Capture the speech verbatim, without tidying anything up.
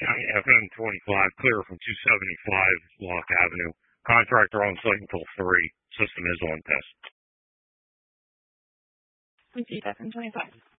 County F M twenty-five, clear from two seventy-five Lock Avenue. Contractor on site until three. System is on test. Repeat F M twenty-five.